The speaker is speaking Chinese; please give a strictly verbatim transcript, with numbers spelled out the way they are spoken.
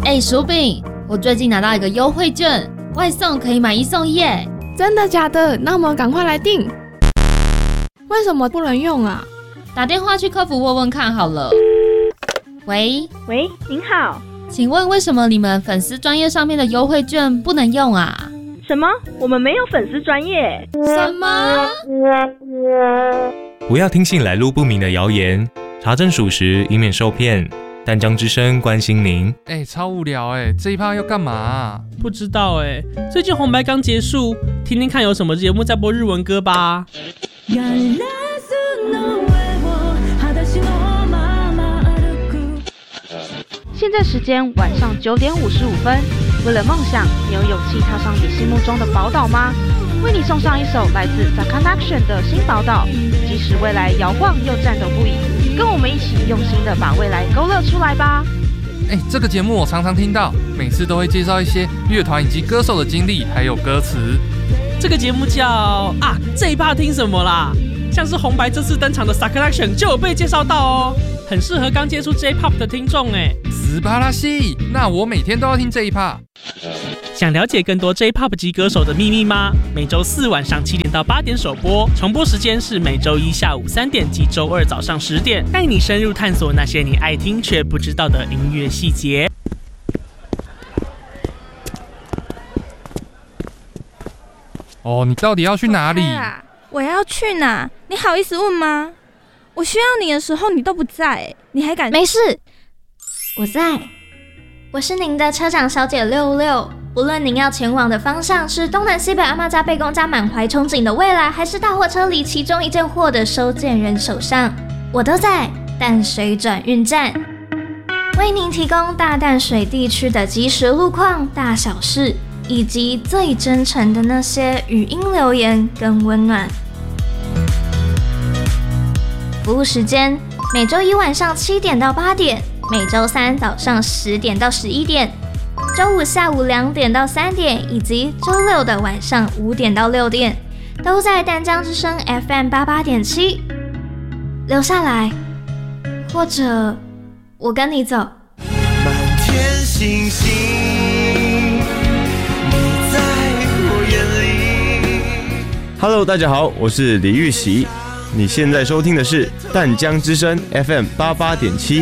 哎，薯饼，我最近拿到一个优惠券，外送可以买一送一耶！ 真的假的？那我们赶快来订。为什么不能用啊？ 打电话去客服问问看好了。喂喂，您好， 请问为什么你们粉丝专页上面的优惠券不能用啊？ 什么？我们没有粉丝专页？ 什么？ 不要听信来路不明的谣言，查证属实，以免受骗。淡江之声关心您。 哎、欸，超无聊哎、欸，这一趴要干嘛、啊？ 不知道哎、欸，最近红白刚结束，听听看有什么节目在播日文歌吧。 现在时间晚上九点五十五分。为了梦想，你有勇气踏上你心目中的宝岛吗？为你送上一首来自 Sakanation 的新宝岛，即使未来摇晃又战斗不已，跟我们一起用心的把未来勾勒出来吧。 哎、欸，这个节目我常常听到，每次都会介绍一些乐团以及歌手的经历，还有歌词。 这个节目叫啊，这一趴听什么啦？像是红白这次登场的 Sakanation 就有被介绍到哦，很适合刚接触 J-Pop 的听众哎。 斯巴拉西，那我每天都要听这一趴。 想了解更多 J-Pop 级歌手的秘密吗？每周四晚上七点到八点首播，重播时间是每周一下午三点及周二早上十点，带你深入探索那些你爱听却不知道的音乐细节。 哦，你到底要去哪里？ 我要去哪？你好意思问吗？我需要你的时候你都不在，你还敢？ 没事，我在。我是您的车长小姐六六。无论您要前往的方向是东南西北阿嬷家贝公家满怀憧憬的未来，还是大货车里其中一件货的收件人手上，我都在淡水转运站，为您提供大淡水地区的即时路况、大小事，以及最真诚的那些语音留言跟温暖。服务时间：每周一晚上七点到八点，每周三早上十点到十一点，周五下午两点到三点，以及周六的晚上五点到六点，都在淡江之声 F M 八八点七。留下来，或者我跟你走。 满天星星，你在我眼里。 Hello， 大家好，我是李玉玺。你现在收听的是淡江之声 F M 八八点七。